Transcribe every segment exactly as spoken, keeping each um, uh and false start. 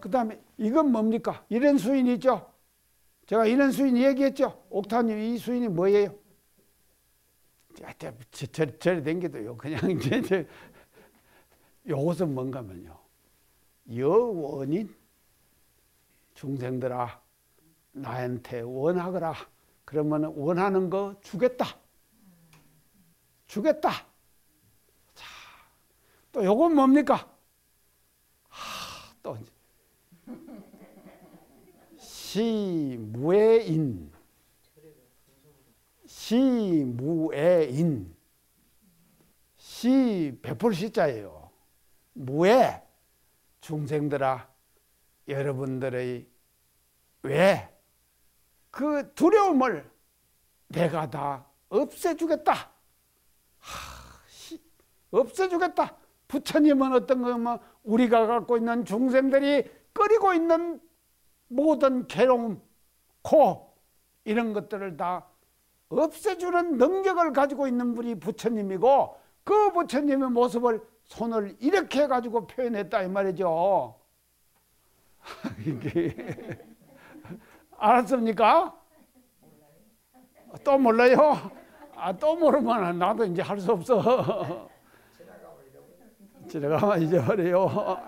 그 다음에 이건 뭡니까? 이런 수인이 있죠. 제가 이런 수인 얘기했죠. 옥타님 이 수인이 뭐예요? 저리 댕겨도요. 그냥 이제 요것은 뭔가면요. 여원인 중생들아 나한테 원하거라. 그러면 원하는 거 주겠다. 주겠다. 자, 또 요건 뭡니까? 하, 또 시무애인. 시무애인. 시 베풀 시자예요. 무애. 중생들아 여러분들의 왜 그 두려움을 내가 다 없애주겠다. 하, 시, 없애주겠다. 부처님은 어떤 거면 우리가 갖고 있는 중생들이 끓이고 있는 모든 괴로움, 고 이런 것들을 다 없애주는 능력을 가지고 있는 분이 부처님이고 그 부처님의 모습을 손을 이렇게 해가지고 표현했다 이 말이죠. 이게 알았습니까? 또 몰라요? 아, 또 모르면 나도 이제 할 수 없어. 지나가면 잊어버려요.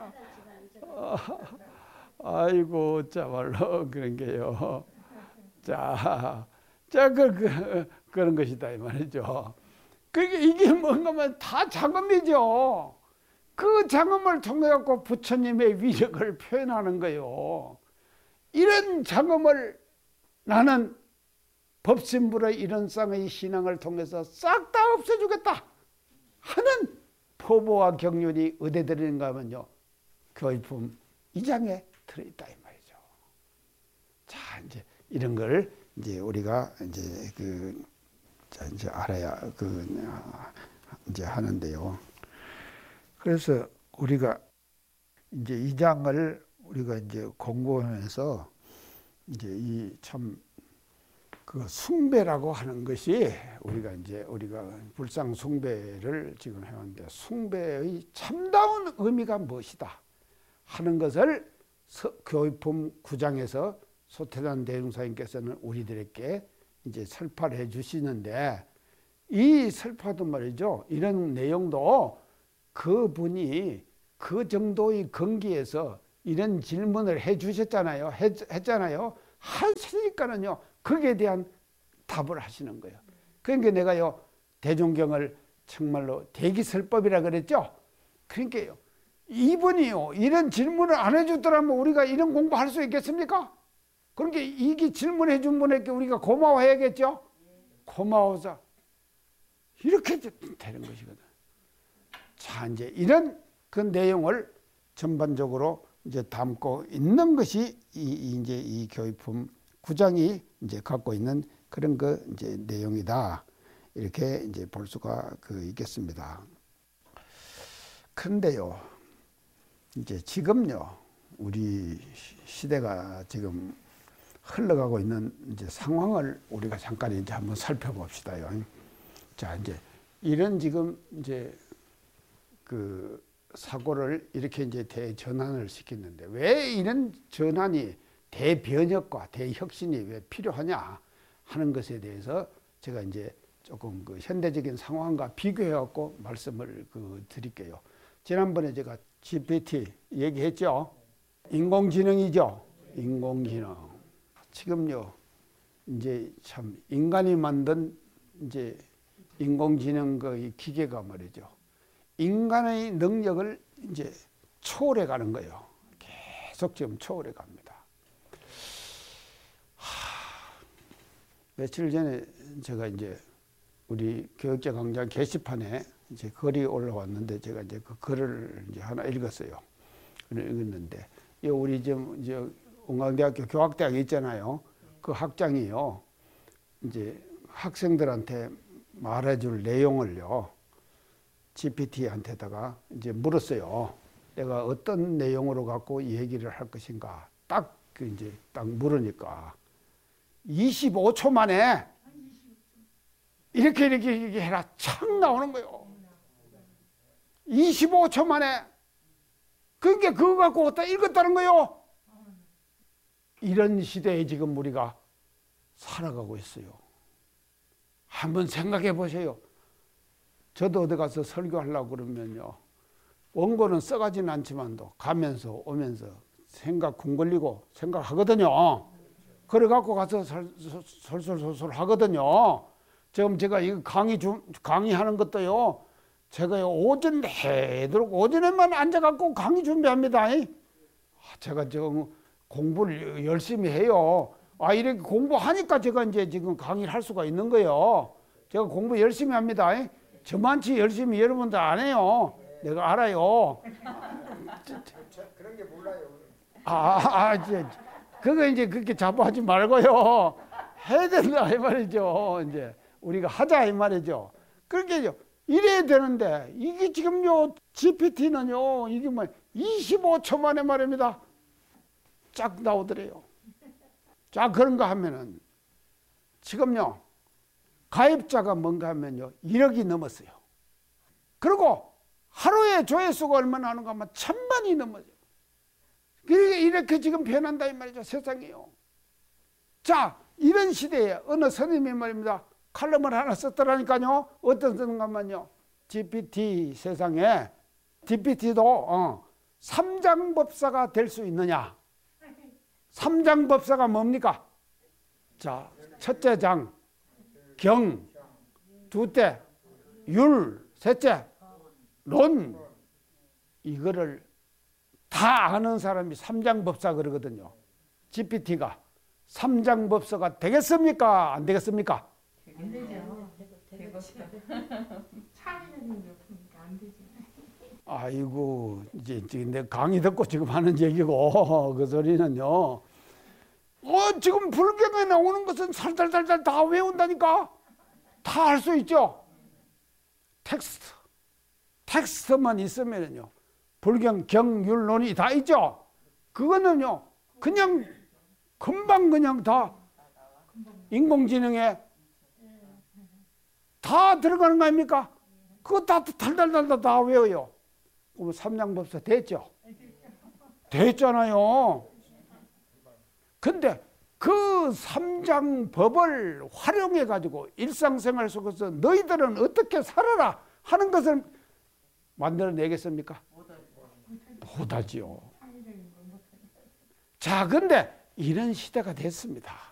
아이고 참말로 그런 게요. 자, 자 그, 그, 그런 것이다 이 말이죠. 그게 이게 뭔가면 다 장엄이죠. 그 장엄을 통해 갖고 부처님의 위력을 표현하는 거예요. 이런 장엄을 나는 법신불의 이런 쌍의 신앙을 통해서 싹 다 없애주겠다 하는 포부와 경륜이 어디에 들어있는가 하면요. 교의품 이 장에 들어있다 이 말이죠. 자, 이제 이런 걸 이제 우리가 이제 그 자, 이제 알아야 그 이제 하는데요. 그래서 우리가 이제 이 장을 우리가 이제 공부하면서 이제 이 참 그 숭배라고 하는 것이 우리가 이제 우리가 불상 숭배를 지금 해왔는데 숭배의 참다운 의미가 무엇이다 하는 것을 교의품 구 장에서 소태단 대중사님께서는 우리들에게 이제 설파를 해 주시는데 이 설파도 말이죠. 이런 내용도 그분이 그 정도의 건기에서 이런 질문을 해 주셨잖아요. 했, 했잖아요. 하시니까는요. 거기에 대한 답을 하시는 거예요. 그러니까 내가요. 대종경을 정말로 대기설법이라 그랬죠. 그러니까요. 이분이요. 이런 질문을 안 해주더라면 우리가 이런 공부할 수 있겠습니까? 그러니까 이게 질문해 준 분에게 우리가 고마워해야겠죠. 고마워서 이렇게 되는 것이거든. 자, 이제 이런 그 내용을 전반적으로 이제 담고 있는 것이 이, 이제 이 교의품 구 장이 이제 갖고 있는 그런 그 이제 내용이다. 이렇게 이제 볼 수가 그 있겠습니다. 그런데요, 이제 지금요, 우리 시대가 지금 흘러가고 있는 이제 상황을 우리가 잠깐 이제 한번 살펴봅시다요. 자, 이제 이런 지금 이제 그 사고를 이렇게 이제 대전환을 시켰는데 왜 이런 전환이 대변혁과 대혁신이 왜 필요하냐 하는 것에 대해서 제가 이제 조금 그 현대적인 상황과 비교해 갖고 말씀을 그 드릴게요. 지난번에 제가 지피티 얘기했죠. 인공지능이죠. 인공지능. 지금요, 이제 참 인간이 만든 이제 인공지능 그 기계가 말이죠. 인간의 능력을 이제 초월해 가는 거예요. 계속 지금 초월해 갑니다. 하, 며칠 전에 제가 이제 우리 교육자 강좌 게시판에 이제 글이 올라왔는데 제가 이제 그 글을 이제 하나 읽었어요. 읽었는데, 우리 지금 이제 원광대학교 교학대학 있잖아요. 그 학장이요. 이제 학생들한테 말해줄 내용을요. 지피티한테다가 이제 물었어요. 내가 어떤 내용으로 갖고 얘기를 할 것인가. 딱 그 이제 딱 물으니까 이십오 초 만에 이렇게 이렇게 이렇게 해라 착 나오는 거예요. 이십오 초 만에. 그러니까 그거 갖고 어디다 읽었다는 거예요. 이런 시대에 지금 우리가 살아가고 있어요. 한번 생각해 보세요. 저도 어디 가서 설교하려고 그러면요. 원고는 써가지는 않지만도 가면서 오면서 생각 궁 걸리고 생각하거든요. 그래갖고 가서 설설설설 하거든요. 지금 제가 이거 강의 주, 강의하는 것도요. 제가 오전 내도록 오전에만 앉아갖고 강의 준비합니다. 제가 지금 공부를 열심히 해요. 아, 이렇게 공부하니까 제가 이제 지금 강의를 할 수가 있는 거예요. 제가 공부 열심히 합니다. 저만치 열심히 여러분들 안 해요. 내가 알아요. 그런 게 몰라요. 아, 아, 이제 그거 이제 그렇게 자부하지 말고요. 해야 된다 이 말이죠. 이제 우리가 하자 이 말이죠. 그렇게 이래야 되는데 이게 지금요 지피티는요 이게 뭐 이십오 초 만에 말입니다. 쫙 나오더래요. 자, 그런가 하면은 지금요 가입자가 뭔가 하면요 일억이 넘었어요. 그리고 하루에 조회수가 얼마나 하는가 하면 천만이 넘어요. 이렇게, 이렇게 지금 변한다 이 말이죠. 세상이요. 자, 이런 시대에 어느 선생님이 말입니다. 칼럼을 하나 썼더라니까요. 어떤 썼는가 하면요. 지피티 세상에 지피티도 어, 삼장법사가 될 수 있느냐. 삼장법사가 뭡니까? 자, 첫째 장, 경, 두째, 율, 셋째, 론. 이거를 다 아는 사람이 삼장법사 그러거든요. 지피티가 삼장법사가 되겠습니까? 안 되겠습니까? 안 되죠. 되고 차이는 높으니까 안 되지. 아이고, 이제, 이제 내 강의 듣고 지금 하는 얘기고, 그 소리는요. 어, 지금 불경에 나오는 것은 살살살살 다 외운다니까? 다 할 수 있죠? 텍스트. 텍스트만 있으면요. 불경, 경율론이 다 있죠? 그거는요, 그냥, 금방 그냥 다 인공지능에 다 들어가는 거 아닙니까? 그거 다 달달달달 다 외워요. 그럼 삼장법사 됐죠? 됐잖아요. 근데 그 삼장법을 활용해 가지고 일상생활 속에서 너희들은 어떻게 살아라 하는 것을 만들어내겠습니까? 못하지요. 자, 근데 이런 시대가 됐습니다.